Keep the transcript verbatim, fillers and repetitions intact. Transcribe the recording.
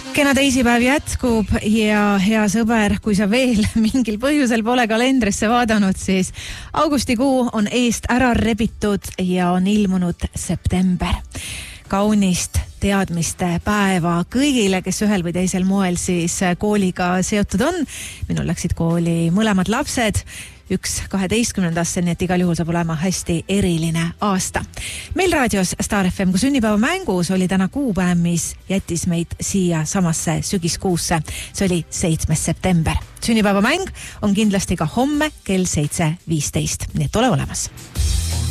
Kena teisipäev jätkub ja hea sõber, kui sa veel mingil põhjusel pole kalendrisse vaadanud, siis augustikuu on eest ära rebitud ja on ilmunud september. Kaunist teadmiste päeva kõigile, kes ühel või teisel moel siis kooliga seotud on. Minul läksid kooli mõlemad lapsed, üks kaheteistkümnendasse, nii et igal juhul saab olema hästi eriline aasta. Meil raadios Star F M kui sünnipäeva mängus oli täna kuupäev, mis jättis meid siia samasse sügiskuusse. See oli seitsmes september. Sünnipäeva mäng on kindlasti ka homme kell seitse viisteist, nii et ole olemas.